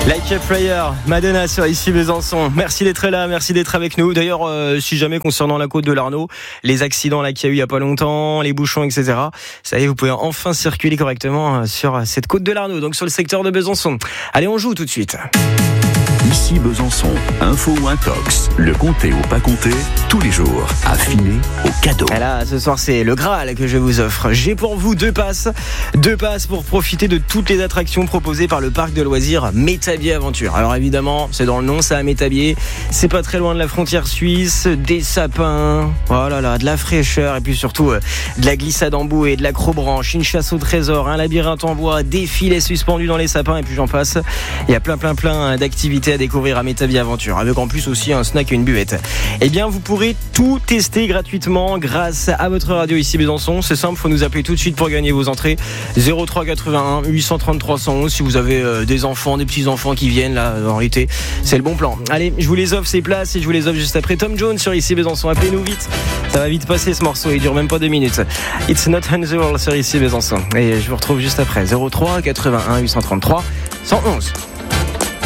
Like a Prayer, Madonna sur ici Besançon. Merci d'être là, merci d'être avec nous. D'ailleurs, si jamais concernant la côte de l'Arnaud, les accidents là qu'il y a eu il y a pas longtemps, les bouchons, etc. Ça y est, vous pouvez enfin circuler correctement sur cette côte de l'Arnaud, donc sur le secteur de Besançon. Allez, on joue tout de suite. Ici Besançon, info ou intox, le compter ou pas compter, tous les jours, affiné au cadeau. Et là, ce soir, c'est le Graal que je vous offre. J'ai pour vous deux passes pour profiter de toutes les attractions proposées par le parc de loisirs Métabier Aventure. Alors évidemment, c'est dans le nom, ça à Métabier. C'est pas très loin de la frontière suisse, des sapins, oh là là, de la fraîcheur et puis surtout de la glissade en boue et de l'acrobranche, une chasse au trésor, un labyrinthe en bois, des filets suspendus dans les sapins et puis j'en passe. Il y a plein d'activités à découvrir à Métabier Aventure, avec en plus aussi un snack et une buvette. Eh bien, vous pourrez tout tester gratuitement grâce à votre radio ici Besançon. C'est simple, faut nous appeler tout de suite pour gagner vos entrées. 03 81 833 111 si vous avez des enfants, des petits-enfants qui viennent là en réalité. C'est le bon plan. Allez, je vous les offre ces places et je vous les offre juste après Tom Jones sur ici Besançon. Appelez-nous vite. Ça va vite passer ce morceau, il dure même pas 2 minutes. It's not unusual sur ici Besançon. Et je vous retrouve juste après. 03 81 833 111.